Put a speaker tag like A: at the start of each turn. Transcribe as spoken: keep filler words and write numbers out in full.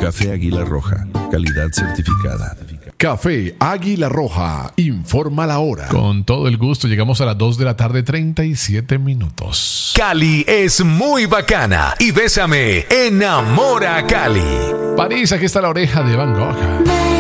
A: Café Águila Roja, calidad certificada.
B: Café Águila Roja, informa la hora.
C: Con todo el gusto, llegamos a las dos de la tarde, treinta y siete minutos.
D: Cali es muy bacana y Bésame enamora a Cali.
C: París, aquí está la oreja de Van Gogh.